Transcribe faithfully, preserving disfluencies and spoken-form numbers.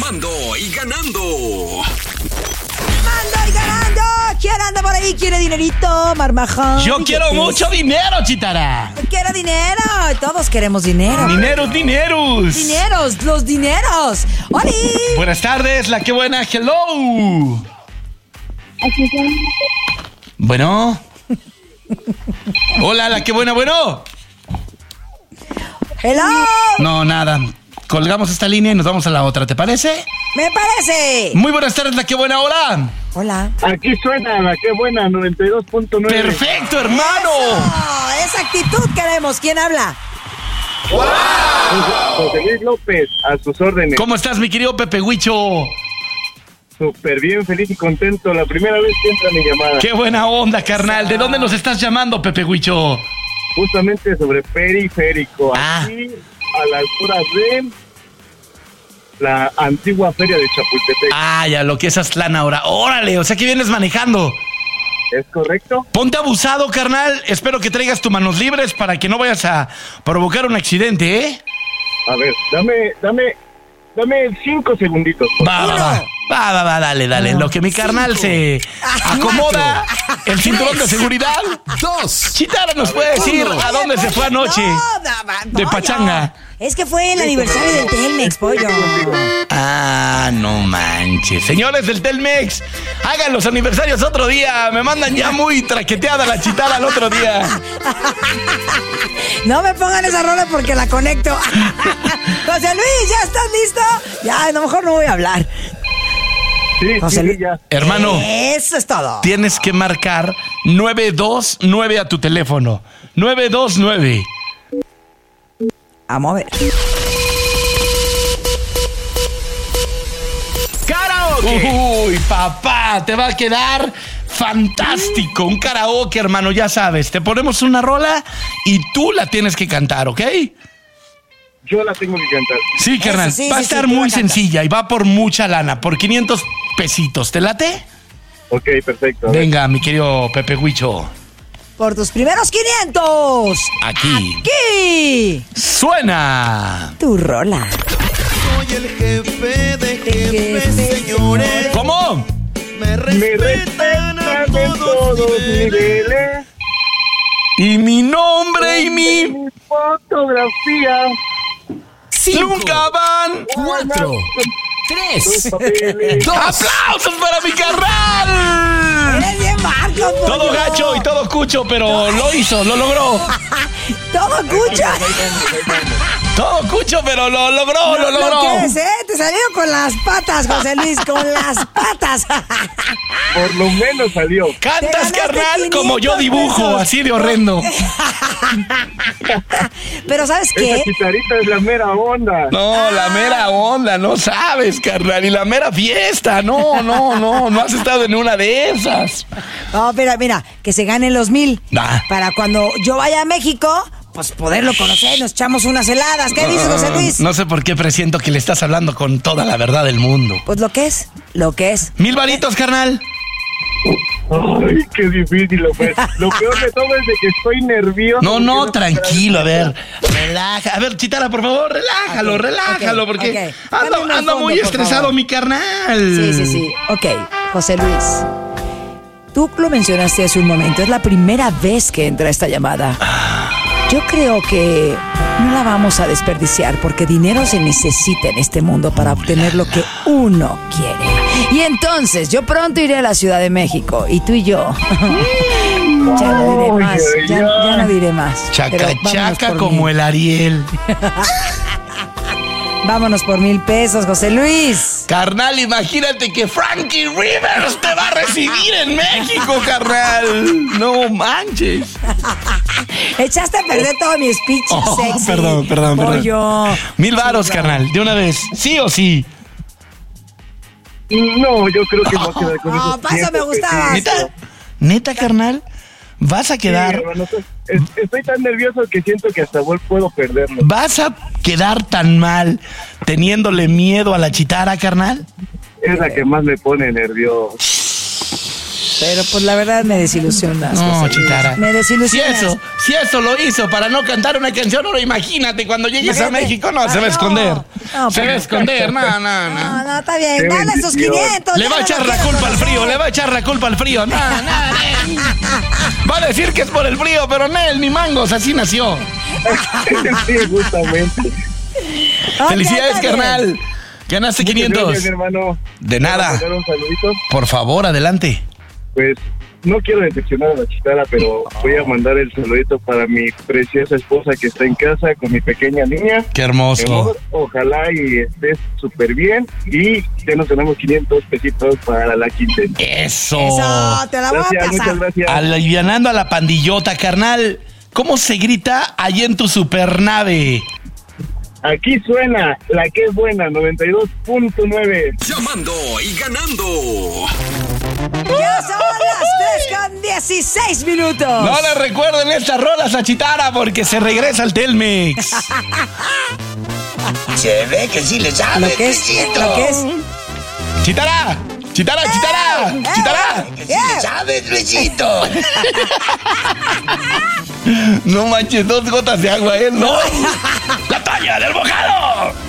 Llamando y ganando. ¡Llamando y ganando! ¿Quién anda por ahí? ¿Quiere dinerito, marmajón? Yo quiero ¿Qué mucho dinero, Chitara. Yo quiero dinero. Todos queremos dinero. Dineros, dineros. Dineros, los dineros. ¡Oli! Buenas tardes, la que buena. Hello. Bueno. Hola, la que buena, bueno. ¡Hello! No, nada. Colgamos esta línea y nos vamos a la otra, ¿te parece? ¡Me parece! Muy buenas tardes, la que buena, hola. Hola. Aquí suena la que buena, noventa y dos punto nueve. Perfecto, hermano. Oh, esa actitud queremos. ¿Quién habla? José Luis López, a sus órdenes. ¿Cómo estás, mi querido Pepe Huicho? Súper bien, feliz y contento. La primera vez que entra mi llamada. Qué buena onda, carnal. ¿De dónde nos estás llamando, Pepe Huicho? Justamente sobre Periférico. Ah. Aquí, a la altura de la antigua feria de Chapultepec. Ah, ya, lo que es Aztlán ahora. Órale, o sea que vienes manejando. ¿Es correcto? Ponte abusado, carnal. Espero que traigas tus manos libres para que no vayas a provocar un accidente, ¿eh? A ver, dame, dame, dame cinco segunditos. por Va, va, Uno. va. Va, va, va, dale, dale. En lo que mi carnal se acomoda el cinturón de seguridad. Dos. Chitara nos puede decir a dónde se fue anoche. No, da- da- De pollo. pachanga. Es que fue el aniversario del Telmex, pollo. Ah, no manches. Señores del Telmex, hagan los aniversarios otro día. Me mandan ya muy traqueteada la Chitara el otro día. No me pongan esa rola porque la conecto. José Luis, ¿ya estás listo? Ya, a lo mejor no voy a hablar. Sí, José sí, Luis. ya. Hermano, Eso es todo. tienes que marcar nueve dos nueve a tu teléfono. nueve dos nueve. Vamos a ver. ¡Karaoke! Uy, papá, te va a quedar fantástico. Un karaoke, hermano, ya sabes. Te ponemos una rola y tú la tienes que cantar, ¿ok? Yo la tengo que cantar. Sí, carnal. sí, va a sí, estar sí, tú muy la cantas. sencilla y va por mucha lana, por quinientos pesitos. ¿Te late? Ok, perfecto. A ver. Venga, mi querido Pepe Huicho. Por tus primeros quinientos. Aquí. Aquí. ¡Suena! Tu rola. Soy el jefe de jefes, Jefe, señores. ¿Cómo? Me Me respetan a respetan en todos todos niveles. niveles. Y mi nombre y mi... Mi fotografía. ¡Nunca van! Cuatro. Tres. Los papeles. ¡Aplausos para mi carnal! Eres bien Marcos, pollo. Todo gacho y todo cucho, pero lo hizo, lo logró. Todo cucha. Todo cucho, pero lo logró, lo Lo logró. que es, ¿eh? Te salió con las patas, José Luis, con las patas. Por lo menos salió. Te Cantas, ganaste carnal, como yo quinientos dibujo, pesos. así de horrendo. Pero ¿sabes Esa qué? chitarita es la mera onda. No, la mera onda, no sabes, carnal. Y la mera fiesta, no, no, no, no has estado en una de esas. No, mira, mira, que se ganen los mil. Ah. Para cuando yo vaya a México, pues poderlo conocer, nos echamos unas heladas. ¿Qué dices, José Luis? No sé por qué presiento que le estás hablando con toda la verdad del mundo. Pues lo que es, lo que es. Mil varitos, carnal. Ay, qué difícil lo fue. Lo peor de todo es de que estoy nervioso. No, no, porque tranquilo, a quiero ver. Relaja. A ver, Chitara, por favor, relájalo, Ok, relájalo, ok, porque ok. ando, Cámbiame el ando fondo, muy por estresado, favor. mi carnal. Sí, sí, sí. Ok, José Luis. Tú lo mencionaste hace un momento, es la primera vez que entra esta llamada. Yo creo que no la vamos a desperdiciar porque dinero se necesita en este mundo para obtener lo que uno quiere. Y entonces, yo pronto iré a la Ciudad de México y tú y yo. Ya no diré más, ya, ya no diré más. Chaca, Pero vámonos chaca por como mil. el Ariel. Vámonos por mil pesos, José Luis. Carnal, imagínate que Frankie Rivers te va a recibir en México, carnal. No manches. Echaste a perder todo mi speech Oh, sexy. perdón, perdón, perdón. Pollo. Mil varos, Sí, carnal, de una vez. ¿Sí o sí? No, yo creo que no a quedar con Oh, esos paso me cientos gustaba. pesitos. ¿Neta? ¿Neta, carnal? ¿Vas a Sí, quedar... hermano, es- estoy tan nervioso que siento que hasta vol- puedo perderlo. ¿Vas a quedar tan mal teniéndole miedo a la Chitara, carnal? Es la que más me pone nervioso. Pero pues la verdad me desilusionas. No, José Luis. Chitara. Me Si desilusionas. eso, si eso lo hizo para no cantar una canción, ahora imagínate cuando llegues a Imagínate. México, no, se Ah, va a no. esconder. No, se pues va a no. esconder, no, no, no. No, no, está bien. Qué Dale esos bendición. quinientos. Le ya va a no echar lo la quiero culpa al conocer. frío, le va a echar la culpa al frío. No, no, no. Va a decir que es por el frío, pero no, él ni mangos, así nació. Sí, justamente. Ok, Felicidades, está bien. carnal. Ganaste Muchas quinientos. gracias, mi hermano. De ¿Puedo nada. mandar un saludito? Por favor, adelante. Pues no quiero decepcionar a la Chitara, pero voy a mandar el saludito para mi preciosa esposa que está en casa con mi pequeña niña. Qué Mi hermoso. amor, ojalá y estés súper bien y ya nos tenemos quinientos pesitos para la quincena. Eso. Eso, te la voy Gracias, a pasar. muchas gracias. Alivianando a la pandillota, carnal. ¿Cómo se grita ahí en tu supernave? Aquí suena la que es buena, noventa y dos punto nueve. Llamando y ganando. Ya son las tres con dieciséis minutos. No le recuerden estas rolas a Chitara porque se regresa al Telmex. Se ve que sí le sabe, Lo que es, Luisito. lo que es. Chitara, Chitara, Chitara, ¡Eh! Chitara. Que sí le sabes, Luisito. No manches, dos gotas de agua, ¿eh? No. La talla del bocado.